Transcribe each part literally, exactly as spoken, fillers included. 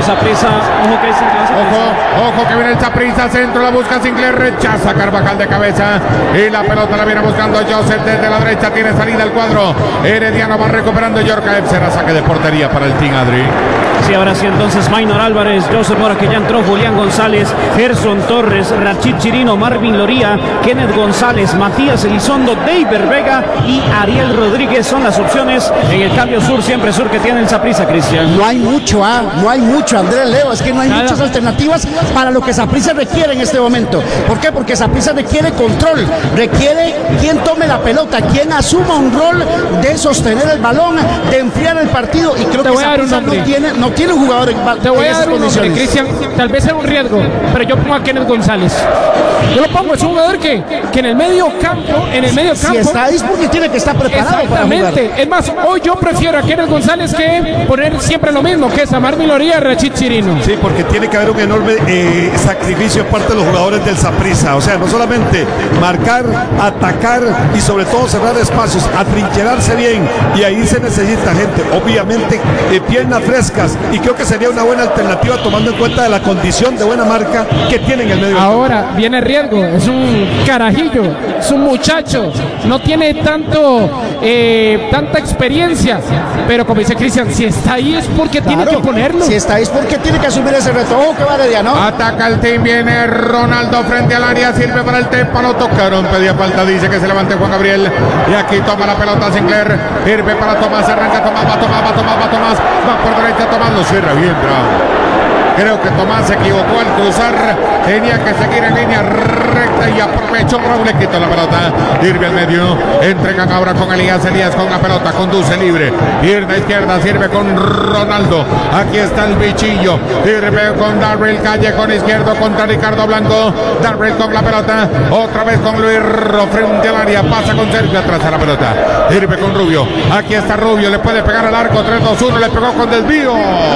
el Saprissa, ojo que es Ojo, ojo que viene el Saprissa, centro, la busca Sinclair, rechaza Carvajal de cabeza y la pelota la viene buscando Joseph desde la derecha, tiene salida el cuadro Herediano, va recuperando Yorka, será saque de portería para el Team Adri. Sí, ahora sí, entonces Maynor Álvarez, Joseph Mora, que ya entró, Julián González, Gerson Torres, Rachid Chirino, Marvin Loría, Kenneth González, Matías Elizondo, David Vega y Ariel Rodríguez son las opciones en el cambio sur, siempre sur que tiene el Saprissa, Cristian. No hay mucho, ¿ah? No hay mucho, Andrés Leo, es que no hay Nada. muchas alternativas para lo que Saprissa requiere en este momento. ¿Por qué? Porque Saprissa requiere control, requiere quien tome la pelota, quien asuma un rol de sostener el balón, de enfriar el partido, y creo Te que Saprissa no tiene, no tiene un jugador en, Te voy en a esas dar un nombre, condiciones. Cristian, tal vez sea un riesgo, pero yo pongo a Kenneth González. Yo lo pongo, es un jugador que, que en el medio campo, en el medio campo. Si está ahí es porque tiene que estar preparado para jugar. Exactamente. Es más, hoy yo prefiero a Kenneth González que poner siempre lo mismo, que es a Marvin Loría y Rachid Chirino. Sí, porque tiene que haber un enorme eh, sacrificio parte de los jugadores del Saprissa. O sea, no solamente marcar, atacar y sobre todo cerrar espacios, atrincherarse bien. Y ahí se necesita gente, obviamente, de piernas frescas. Y creo que sería una buena alternativa tomando en cuenta de la condición de buena marca que tiene en el medio. Ahora viene riesgo, es un carajillo, es un muchacho, no tiene tanto eh, tanta experiencia, pero como dice Cristian, si está ahí es porque claro, tiene que ponerlo. Si está ahí es porque tiene que asumir ese reto. Ojo que va de día, ¿no? Ataca el team, viene Ronaldo frente al área, sirve para el Tepa, lo tocaron, pedía falta, dice que se levante Juan Gabriel, y aquí toma la pelota Sinclair, sirve para Tomás, arranca Tomás, va Tomás, va Tomás, va Tomás, va por derecha Tomás, lo cierra bien, bravo. Creo que Tomás se equivocó al cruzar, tenía que seguir en línea recta y aprovechó, Raúl le quitó la pelota, sirve al medio, entregan ahora con Elías, Elías con la pelota, conduce libre, pierna izquierda, sirve con Ronaldo, aquí está el bichillo, sirve con Darrell, callejón izquierdo contra Ricardo Blanco, Darrell con la pelota, otra vez con Luis Ro frente al área, pasa con Sergio atrás a la pelota, sirve con Rubio, aquí está Rubio, le puede pegar al arco, tres dos uno, le pegó con desvío,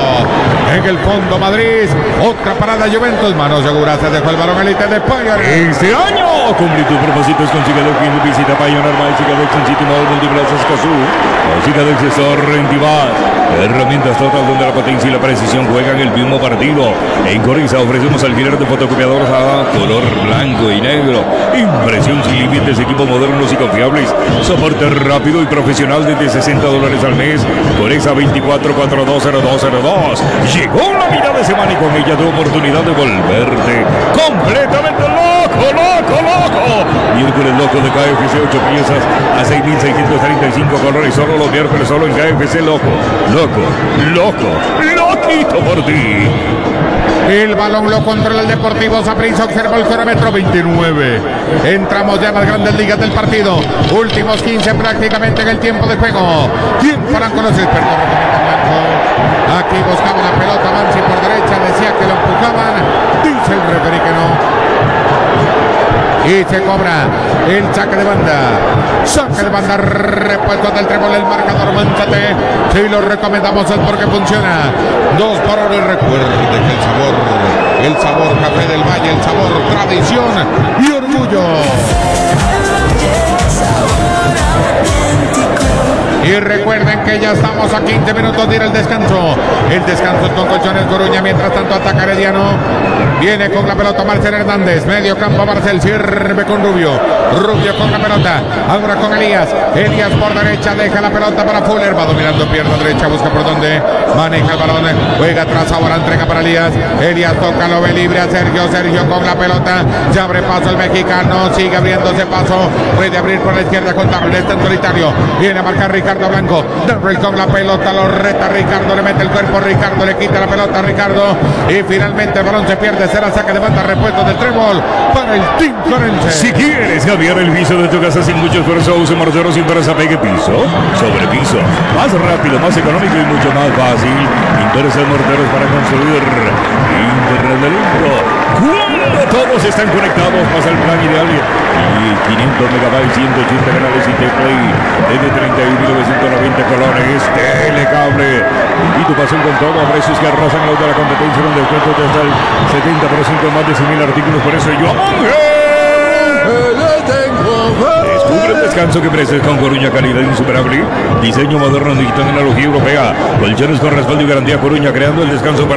en el fondo Madrid. Otra parada Juventus, manos seguras, se dejó el balón elite de Payar. Este año, cumplir tus propósitos con Cicadex, visita Payar Armada, Cicadex en sitio modo multiplazas Escazú, Cicadex es Rentivas, herramientas total donde la potencia y la precisión juegan el mismo partido. En Coriza ofrecemos alquiler de fotocopiadoras a color blanco y negro, impresión sin límites, equipos modernos y confiables, soporte rápido y profesional desde sesenta dólares al mes. Coriza veinticuatro cuarenta y dos cero dos cero dos. Llegó la mitad de semana y con ella tu oportunidad de volverte completamente loco, loco, loco. Miércoles loco de K F C, ocho piezas a seis mil seiscientos treinta y cinco colores, solo los miércoles, solo en K F C. Loco, loco, loco, loquito por ti. El balón lo controla el Deportivo Saprissa, observa el cronómetro veintinueve. Entramos ya a las grandes ligas del partido. Últimos quince prácticamente en el tiempo de juego. Tiempo con los expertos. Aquí buscaba la pelota, Mansi por derecha, decía que lo empujaban. Dice el referee que no. Y se cobra el saque de banda. Saque de banda, repuesto del trébol, el marcador, Manchate. Si lo recomendamos es porque funciona. Dos por hora y recuerde que el sabor, el sabor café del Valle, el sabor tradición y orgullo. Y recuerden que ya estamos a quince minutos de ir al descanso. El descanso es con Colchones Coruña. Mientras tanto ataca Herediano. Viene con la pelota Marcel Hernández. Medio campo Marcel. Sirve con Rubio. Rubio con la pelota. Ahora con Elías. Elías por derecha. Deja la pelota para Fuller. Va dominando pierna derecha. Busca por dónde. Maneja el balón. Juega atrás. Ahora entrega para Elías. Elías toca. Lo ve libre a Sergio. Sergio con la pelota. Se abre paso el mexicano. Sigue abriéndose paso. Puede abrir por la izquierda con Darrell. Está en solitario. Viene a marcar Ricardo Blanco, Darrell con la pelota, lo reta Ricardo, le mete el cuerpo, Ricardo le quita la pelota a Ricardo y finalmente el balón se pierde, será saque de banda, repuesto del trébol para el Team Florense. Si quieres cambiar el piso de tu casa sin mucho esfuerzo, use Mortero sin pegue piso sobre piso, más rápido, más económico y mucho más fácil. Interesa Morteros para construir Internet de limpio. Cuando todos están conectados, pasa el plan ideal y quinientos megabytes, ciento ochenta canales y T-Play desde treinta y mil novecientos noventa colores, Telecable. Y tu pasión con todo a precios que arrasan los de la competencia con descuentos de hasta el setenta por ciento, más de cien mil artículos. Por eso yo descubre el descanso que mereces con Coruña, calidad insuperable, diseño moderno, digital, tecnología europea, colchones con respaldo y garantía. Coruña, creando el descanso para